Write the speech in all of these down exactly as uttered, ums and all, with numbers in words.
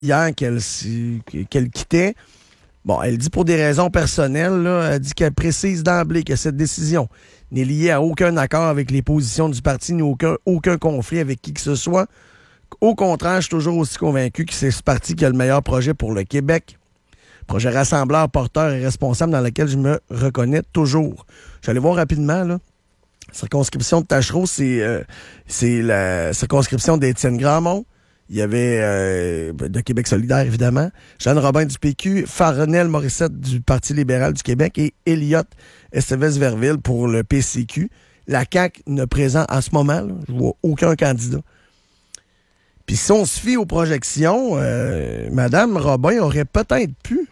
hier qu'elle, qu'elle quittait. Bon, elle dit pour des raisons personnelles, là, elle dit qu'elle précise d'emblée que cette décision n'est liée à aucun accord avec les positions du parti ni aucun, aucun conflit avec qui que ce soit. Au contraire, je suis toujours aussi convaincu que c'est ce parti qui a le meilleur projet pour le Québec. Projet rassembleur, porteur et responsable dans lequel je me reconnais toujours. J'allais voir rapidement, là. Circonscription de Tachereau, c'est, euh, c'est la circonscription d'Étienne Grandmont. Il y avait euh, de Québec solidaire, évidemment. Jeanne Robin du P Q, Farenel Morissette du Parti libéral du Québec et Elliott Estevez-Verville pour le P C Q. La C A Q ne présente en ce moment, là, je vois aucun candidat. Puis si on se fie aux projections, euh, Mme Robin aurait peut-être pu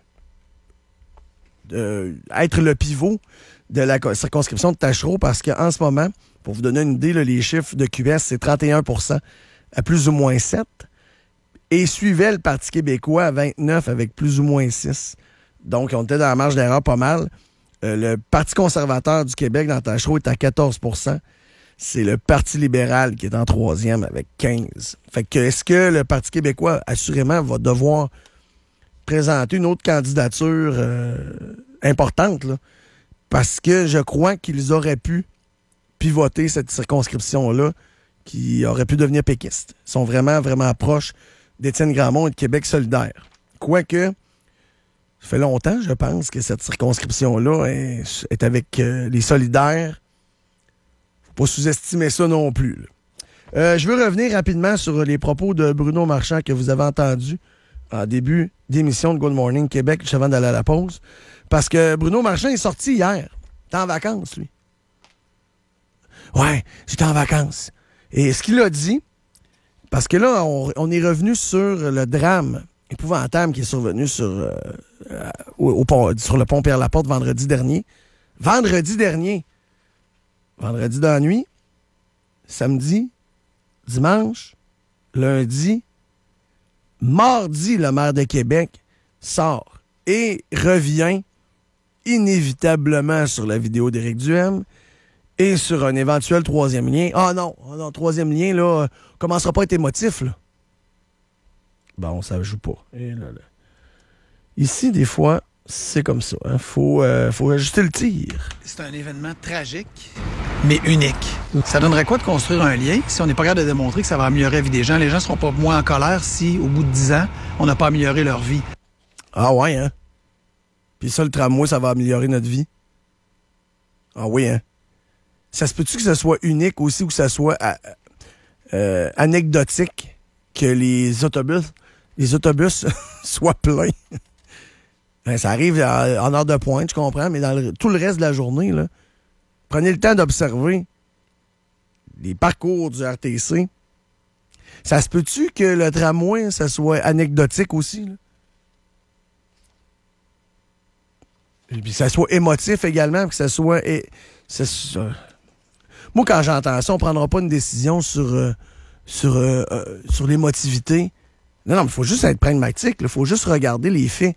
euh, être le pivot de la circonscription de Tachereau parce qu'en ce moment, pour vous donner une idée, là, les chiffres de Q S, c'est trente et un pour cent à plus ou moins sept. Et suivait le Parti québécois à vingt-neuf avec plus ou moins six. Donc, on était dans la marge d'erreur pas mal. Euh, le Parti conservateur du Québec dans Tachereau est à quatorze pour cent. C'est le Parti libéral qui est en troisième avec quinze. Fait que est-ce que le Parti québécois, assurément, va devoir présenter une autre candidature euh, importante, là? Parce que je crois qu'ils auraient pu pivoter cette circonscription-là qui aurait pu devenir péquiste. Ils sont vraiment, vraiment proches d'Étienne Grandmont et de Québec solidaire. Quoique, ça fait longtemps, je pense, que cette circonscription-là est, est avec euh, les solidaires. Faut pas sous-estimer ça non plus. Euh, je veux revenir rapidement sur les propos de Bruno Marchand que vous avez entendus en début d'émission de Good Morning Québec, juste avant d'aller à la pause. Parce que Bruno Marchand est sorti hier. Il était en vacances, lui. Ouais, j'étais en vacances. Et ce qu'il a dit, parce que là, on, on est revenu sur le drame épouvantable qui est survenu sur, euh, euh, au, au pont, sur le pont Pierre-Laporte vendredi dernier. Vendredi dernier. Vendredi dans la nuit. Samedi. Dimanche. Lundi. Mardi, le maire de Québec sort et revient inévitablement sur la vidéo d'Éric Duhaime et sur un éventuel troisième lien. Ah non, oh non, troisième lien, là, on commencera pas à être émotif, là. Bon, ça joue pas. Et là, là. Ici, des fois, c'est comme ça. Hein. Faut, euh, faut ajuster le tir. C'est un événement tragique, mais unique. Ça donnerait quoi de construire un lien si on n'est pas capable de démontrer que ça va améliorer la vie des gens? Les gens ne seront pas moins en colère si, au bout de dix ans, on n'a pas amélioré leur vie. Ah ouais, hein? Puis ça, le tramway, ça va améliorer notre vie? Ah oui, hein? Ça se peut-tu que ça soit unique aussi ou que ça soit euh, anecdotique que les autobus, les autobus soient pleins? Ben, ça arrive en, en heure de pointe, je comprends, mais dans le, tout le reste de la journée, là, prenez le temps d'observer les parcours du R T C. Ça se peut-tu que le tramway, ça soit anecdotique aussi, là? Et puis que ça soit émotif également, que ça soit... Et, ça, ça... Moi, quand j'entends ça, on ne prendra pas une décision sur, euh, sur, euh, euh, sur l'émotivité. Non, non, mais il faut juste être pragmatique. Il faut juste regarder les faits.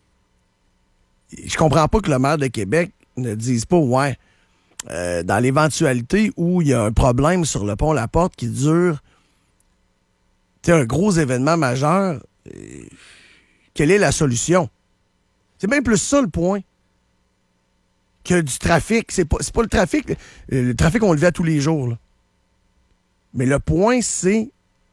Je comprends pas que le maire de Québec ne dise pas, ouais, euh, dans l'éventualité où il y a un problème sur le pont La Porte qui dure, tu sais, un gros événement majeur, euh, quelle est la solution? C'est bien plus ça le point que du trafic. C'est pas, c'est pas le trafic. Le, le trafic, on le vit à tous les jours, là. Mais le point, c'est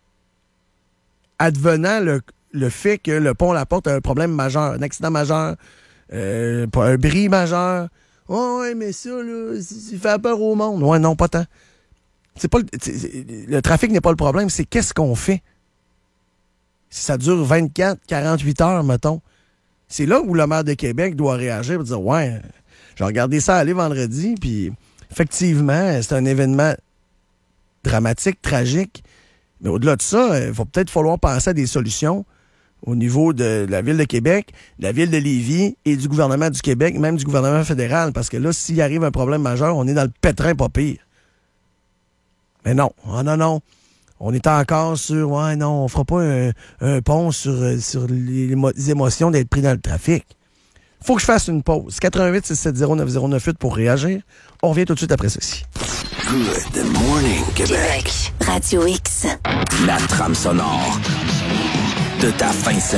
advenant le, le fait que le pont La Porte a un problème majeur, un accident majeur, euh, un bris majeur. Oh, ouais, mais ça, là, ça fait peur au monde. Ouais, non, pas tant. C'est pas le, c'est, le trafic n'est pas le problème, c'est qu'est-ce qu'on fait. Si ça dure vingt-quatre, quarante-huit heures, mettons, c'est là où le maire de Québec doit réagir et dire, ouais, j'ai regardé ça aller vendredi, puis effectivement, c'est un événement dramatique, tragique. Mais au-delà de ça, il va peut-être falloir penser à des solutions au niveau de la Ville de Québec, de la Ville de Lévis et du gouvernement du Québec, même du gouvernement fédéral. Parce que là, s'il arrive un problème majeur, on est dans le pétrin pas pire. Mais non, oh non, non. On est encore sur, ouais, non, on fera pas un, un pont sur, sur les, les émotions d'être pris dans le trafic. Faut que je fasse une pause. quatre un huit six sept zéro neuf zéro neuf huit pour réagir. On revient tout de suite après ceci. Good morning, Québec. Québec. Radio X. La trame sonore. de ta fin de semaine.